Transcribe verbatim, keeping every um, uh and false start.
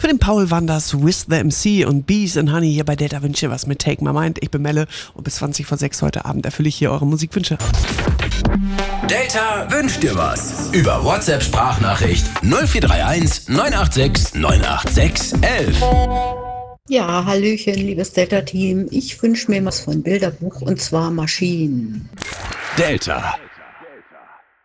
Für den Paul waren das With the M C und Bees and Honey hier bei Delta Wünsche was mit Take My Mind. Ich bin Melle und bis zwanzig vor sechs heute Abend erfülle ich hier eure Musikwünsche. Delta wünscht dir was. Über WhatsApp-Sprachnachricht null vier drei eins neun acht sechs neun acht sechs elf. Ja, Hallöchen, liebes Delta-Team. Ich wünsche mir was von Bilderbuch und zwar Maschinen. Delta.